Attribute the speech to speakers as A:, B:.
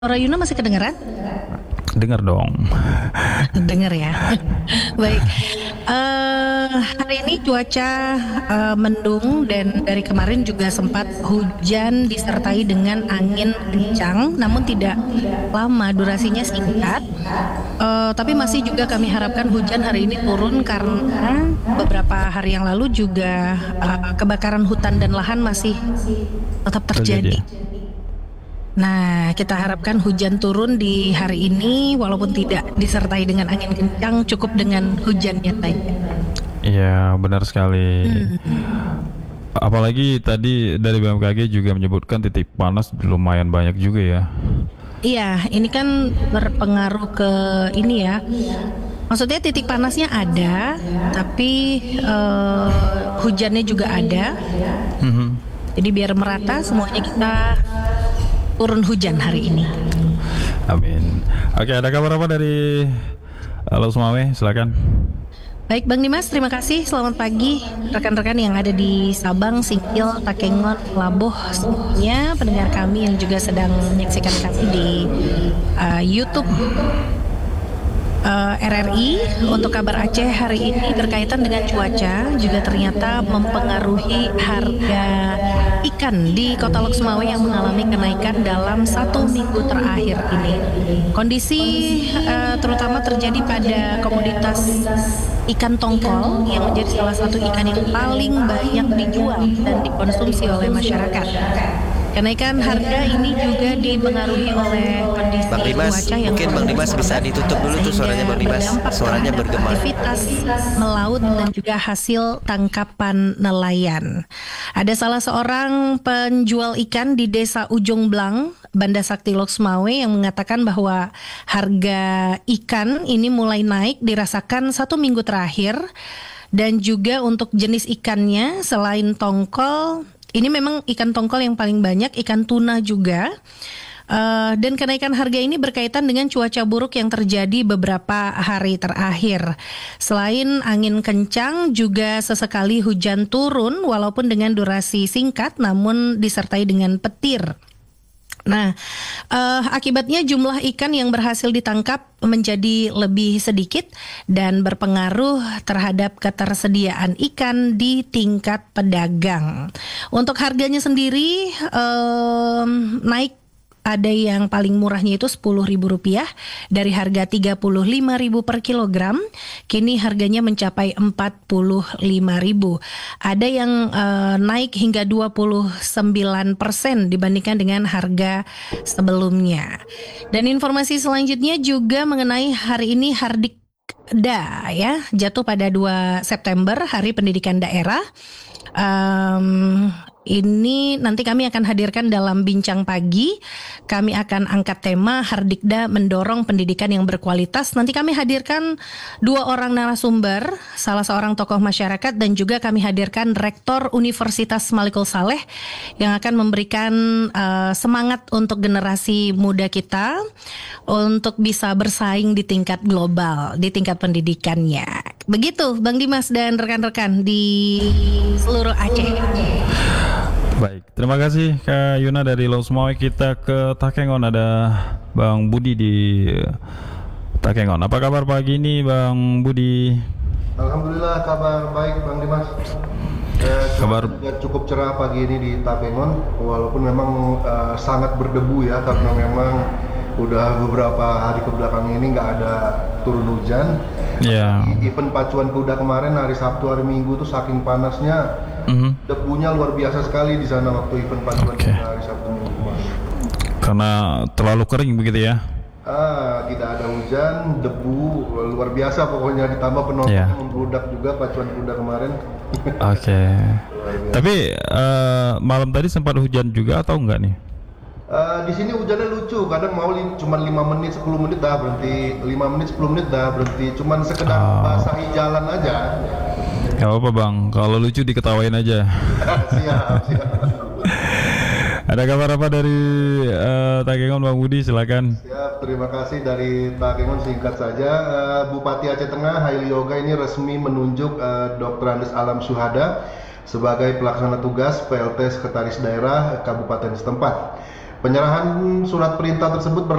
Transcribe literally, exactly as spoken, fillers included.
A: Suara Yuna masih kedengeran?
B: Dengar dong.
A: Dengar ya. Baik. Eh, hari ini cuaca eh, mendung dan dari kemarin juga sempat hujan disertai dengan angin kencang, namun tidak lama, durasinya singkat. Eh, tapi masih juga kami harapkan hujan hari ini turun karena beberapa hari yang lalu juga eh, kebakaran hutan dan lahan masih tetap terjadi.
B: Terjadi.
A: Nah, kita harapkan hujan turun di hari ini walaupun tidak disertai dengan angin kencang, cukup dengan hujannya saja.
B: Iya, benar sekali. Apalagi tadi dari B M K G juga menyebutkan titik panas lumayan banyak juga ya.
A: Iya, ini kan berpengaruh ke ini ya. Maksudnya titik panasnya ada, tapi eh, hujannya juga ada.
B: Mhm.
A: Jadi biar merata semuanya kita turun hujan hari ini.
B: Amin. Oke, ada kabar apa dari Halo Sumawe? Silakan.
A: Baik Bang Dimas, terima kasih. Selamat pagi rekan-rekan yang ada di Sabang, Singkil, Takengon, Labuh, semuanya pendengar kami yang juga sedang menyaksikan kami di uh, YouTube uh, R R I. Untuk kabar Aceh hari ini berkaitan dengan cuaca juga ternyata mempengaruhi harga ikan di Kota Lok Sumawe yang mengalami kenaikan dalam satu minggu terakhir ini. Kondisi uh, terutama terjadi pada komoditas ikan tongkol yang menjadi salah satu ikan yang paling banyak dijual dan dikonsumsi oleh masyarakat. Kenaikan harga ini juga dipengaruhi oleh kondisi
C: Bang Dimas,
A: cuaca yang
C: mungkin Bang Dimas bisa ditutup dulu tuh suaranya Bang Dimas. Suaranya bergema.
A: Aktivitas melaut dan juga hasil tangkapan nelayan. Ada salah seorang penjual ikan di Desa Ujung Blang, Banda Sakti Lok Sumawe yang mengatakan bahwa harga ikan ini mulai naik dirasakan satu minggu terakhir. Dan juga untuk jenis ikannya selain tongkol, ini memang ikan tongkol yang paling banyak, ikan tuna juga. Uh, dan kenaikan harga ini berkaitan dengan cuaca buruk yang terjadi beberapa hari terakhir. Selain angin kencang, juga sesekali hujan turun walaupun dengan durasi singkat namun disertai dengan petir. Nah, uh, akibatnya jumlah ikan yang berhasil ditangkap menjadi lebih sedikit dan berpengaruh terhadap ketersediaan ikan di tingkat pedagang. Untuk harganya sendiri um, naik. Ada yang paling murahnya itu sepuluh ribu rupiah dari harga tiga puluh lima ribu per kilogram, kini harganya mencapai empat puluh lima ribu. Ada yang uh, naik hingga dua puluh sembilan persen dibandingkan dengan harga sebelumnya. Dan informasi selanjutnya juga mengenai hari ini Hardikda ya, jatuh pada dua September, Hari Pendidikan Daerah. Um, Ini nanti kami akan hadirkan dalam bincang pagi. Kami akan angkat tema Hardikda mendorong pendidikan yang berkualitas. Nanti kami hadirkan dua orang narasumber, salah seorang tokoh masyarakat dan juga kami hadirkan Rektor Universitas Malikul Saleh yang akan memberikan uh, semangat untuk generasi muda kita untuk bisa bersaing di tingkat global, di tingkat pendidikannya. Begitu Bang Dimas dan rekan-rekan di seluruh Aceh.
B: Baik, terima kasih Kak Yuna dari Halo Sumawe. Kita ke Takengon, ada Bang Budi di Takengon. Apa kabar pagi ini Bang Budi?
D: Alhamdulillah kabar baik Bang Dimas. Eh,
B: Kabar
D: juga cukup cerah pagi ini di Takengon, walaupun memang eh, sangat berdebu ya, karena memang udah beberapa hari kebelakang ini nggak ada turun hujan.
B: ya.
D: Event pacuan kuda kemarin hari Sabtu hari Minggu tuh saking panasnya,
B: Mhm.
D: debunya luar biasa sekali di sana waktu event pacuan
B: Oke.
D: kuda hari Sabtu Minggu kemarin.
B: Karena terlalu kering begitu ya.
D: Ah, tidak ada hujan, debu luar biasa pokoknya, ditambah penonton
B: Ya.
D: membludak juga pacuan kuda kemarin.
B: Oke.
D: Luar biasa.
B: Tapi eh, malam tadi sempat hujan juga atau enggak nih?
D: Uh, di sini hujannya lucu, kadang mau li- cuma lima menit, sepuluh menit dah berhenti, lima menit, sepuluh menit dah berhenti, cuman sekedar
B: Oh.
D: basahi jalan aja.
B: Gak apa-apa Bang, kalau lucu diketawain aja.
D: Siap, siap.
B: Ada kabar apa dari eh, Takengon Bang Budi? Silakan.
D: Siap, terima kasih dari Takengon. Singkat saja, uh, Bupati Aceh Tengah Haili Yoga ini resmi menunjuk uh, doktor Andes Alam Syuhada sebagai pelaksana tugas P L T Sekretaris Daerah Kabupaten setempat. Penyerahan surat perintah tersebut